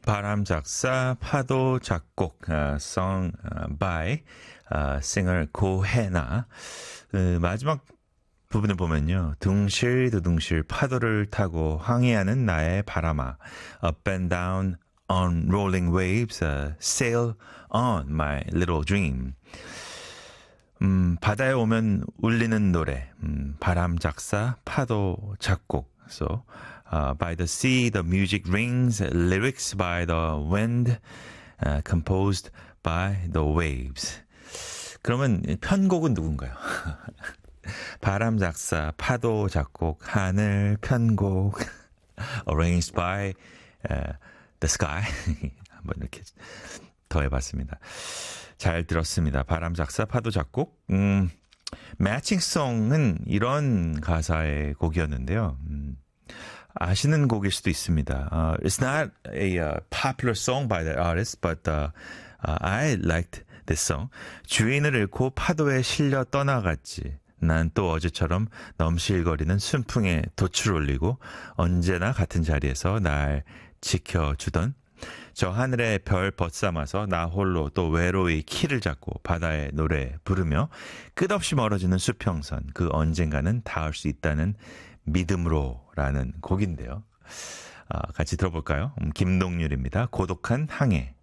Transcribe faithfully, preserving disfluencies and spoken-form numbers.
바람 작사, 파도 작곡, uh, song uh, by uh, singer 고해나. 그 마지막 부분을 보면요. 둥실 두둥실 파도를 타고 항해하는 나의 바람아. Up and down on rolling waves, uh, sail on my little dream. 음, 바다에 오면 울리는 노래, 음, 바람 작사, 파도 작곡. So, uh, by the sea, the music rings, lyrics by the wind, uh, composed by the waves. 그러면 편곡은 누군가요? 바람 작사, 파도 작곡, 하늘 편곡, arranged by uh, the sky. 한번 이렇게 더해봤습니다. 잘 들었습니다. 바람 작사, 파도 작곡. 음, 매칭송은 이런 가사의 곡이었는데요. 음, 아시는 곡일 수도 있습니다. Uh, it's not a uh, popular song by the artist, but uh, uh, I liked this song. 주인을 잃고 파도에 실려 떠나갔지. 난 또 어제처럼 넘실거리는 순풍에 돛을 올리고 언제나 같은 자리에서 날 지켜주던 저 하늘의 별 벗삼아서 나 홀로 또 외로이 키를 잡고 바다의 노래 부르며 끝없이 멀어지는 수평선 그 언젠가는 닿을 수 있다는 믿음으로라는 곡인데요. 아, 같이 들어볼까요? 음, 김동률입니다. 고독한 항해.